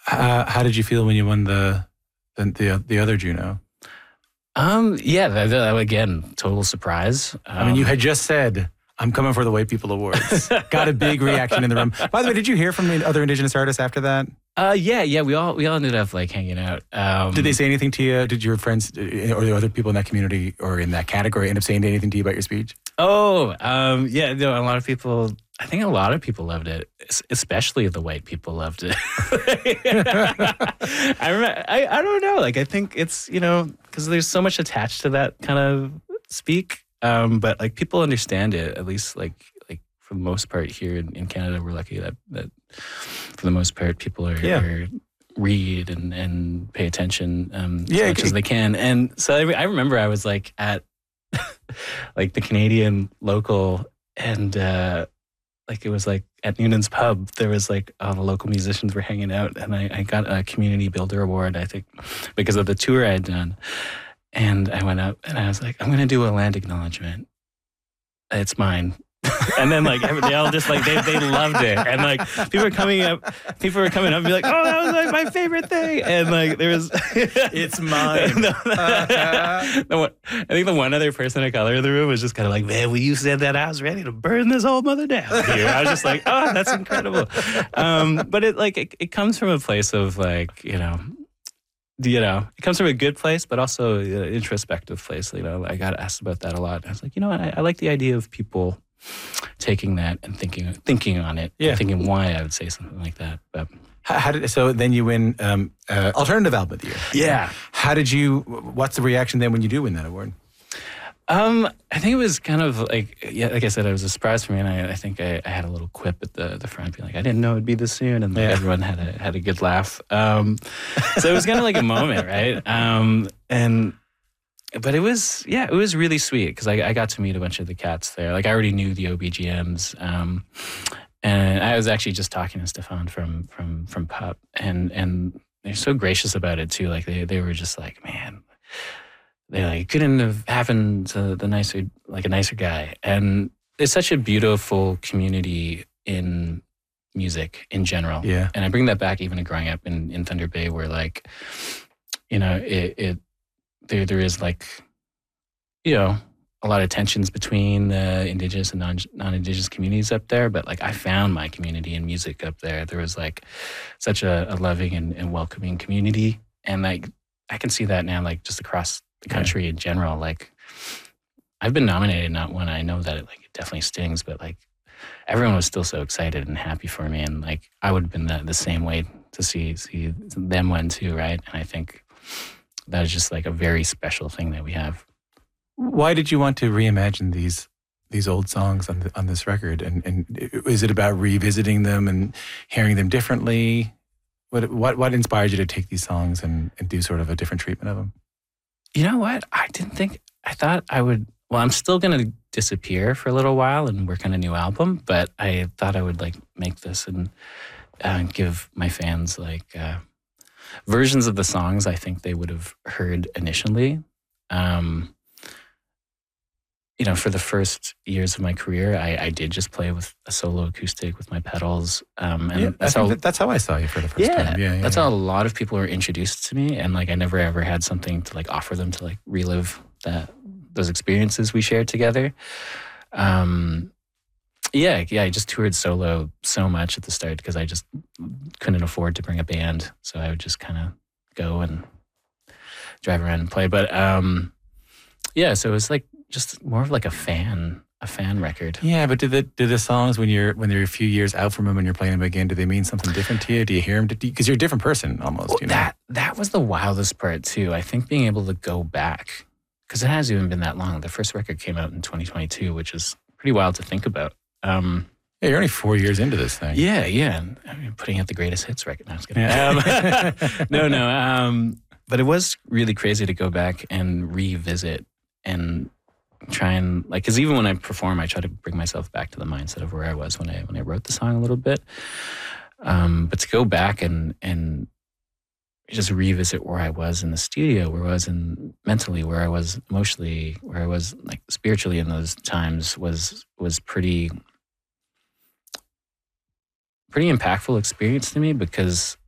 How did you feel when you won the other Juno? Yeah, again, total surprise. I mean, you had just said, I'm coming for the White People Awards. Got a big reaction in the room. By the way, did you hear from the other Indigenous artists after that? Yeah, we all ended up like hanging out. Did they say anything to you? Did your friends or the other people in that community or in that category end up saying anything to you about your speech? Yeah, no, I think a lot of people loved it, especially the white people loved it. I don't know, like I think it's, because there's so much attached to that kind of speak, but like people understand it, at least like for the most part here in Canada, we're lucky that for the most part people are read and pay attention as much as they can. And so I remember I was like at like the Canadian local, and like it was like at Noonan's Pub, there was like all the local musicians were hanging out, and I got a Community Builder Award, I think, because of the tour I had done. And I went up and I was like, I'm going to do a land acknowledgement. It's mine. And then like they all just like they loved it, and like people were coming up and be like, oh, that was like my favorite thing, and like there was it's mine. I think the one other person of color in the room was just kind of like, man, when you said that, I was ready to burn this whole mother down here. I was just like, oh, that's incredible. But it comes from a place of like, it comes from a good place, but also an introspective place. I got asked about that a lot. I was like, I like the idea of people taking that and thinking on it, and thinking why I would say something like that. But so then you win Alternative Album of the Year. Yeah. What's the reaction then when you do win that award? I think it was kind of like, like I said, it was a surprise for me, and I think I had a little quip at the front, being like, I didn't know it'd be this soon, and everyone had a good laugh. So it was kind of like a moment, right? But it was really sweet because I got to meet a bunch of the cats there. Like I already knew the OBGMs, and I was actually just talking to Stefan from Pup, and they're so gracious about it too. Like they were just like, man, they like couldn't have happened to a nicer guy. And it's such a beautiful community in music in general. Yeah. And I bring that back even to growing up in Thunder Bay, where like, there is like, a lot of tensions between the Indigenous and non-Indigenous communities up there. But like I found my community in music up there. There was like such a loving and welcoming community. And like I can see that now, like just across the country in general. Like I've been nominated, not one. I know that it definitely stings, but like everyone was still so excited and happy for me. And like I would have been the same way to see them win too, right? And I think that is just like a very special thing that we have. Why did you want to reimagine these old songs on this record? And is it about revisiting them and hearing them differently? What inspired you to take these songs and do sort of a different treatment of them? You know what? I thought I would. Well, I'm still going to disappear for a little while and work on a new album, but I thought I would like make this and give my fans like versions of the songs I think they would have heard initially. For the first years of my career, I did just play with a solo acoustic with my pedals. And that's how I saw you for the first time. Yeah, that's how a lot of people were introduced to me. And like I never ever had something to like offer them to like relive those experiences we shared together. I just toured solo so much at the start because I just couldn't afford to bring a band. So I would just kind of go and drive around and play. But so it was like just more of like a fan record. Yeah, but do the songs when they're a few years out from them and you're playing them again, do they mean something different to you? Do you hear them? Because you're a different person almost. Well, that was the wildest part too. I think being able to go back, because it hasn't even been that long. The first record came out in 2022, which is pretty wild to think about. You're only 4 years into this thing. Yeah. I mean, putting out the greatest hits record. No, I was kidding. No. But it was really crazy to go back and revisit and try and like, because even when I perform, I try to bring myself back to the mindset of where I was when I wrote the song a little bit. But to go back and just revisit where I was in the studio, where I was mentally, where I was emotionally, where I was like spiritually in those times was pretty impactful experience to me, because